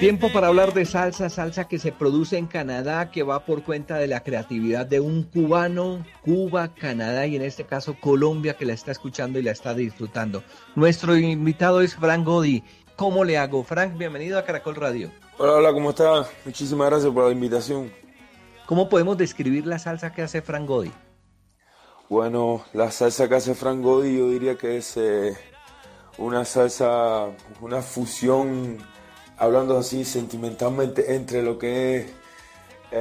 Tiempo para hablar de salsa, salsa que se produce en Canadá, que va por cuenta de la creatividad de un cubano, Cuba, Canadá y en este caso Colombia, que la está escuchando y la está disfrutando. Nuestro invitado es Frank Godi. ¿Cómo le hago? Frank, bienvenido a Caracol Radio. Hola, hola, ¿cómo está? Muchísimas gracias por la invitación. ¿Cómo podemos describir la salsa que hace Frank Godi? Bueno, la salsa que hace Frank Godi yo diría que es una salsa, una fusión, hablando así sentimentalmente, entre lo que es